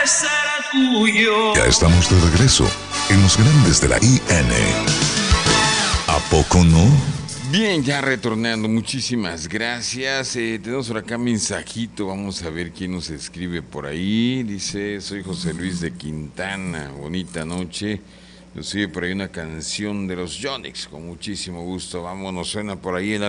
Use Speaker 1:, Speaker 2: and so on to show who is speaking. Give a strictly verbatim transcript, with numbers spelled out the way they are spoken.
Speaker 1: será tuyo.
Speaker 2: Ya estamos de regreso en los grandes de la I N. ¿A poco no?
Speaker 3: Bien, ya retornando, muchísimas gracias. Eh, tenemos por acá mensajito, vamos a ver quién nos escribe por ahí. Dice, soy José Luis de Quintana, bonita noche. Nos sigue por ahí una canción de los Yonix, con muchísimo gusto. Vámonos, suena por ahí en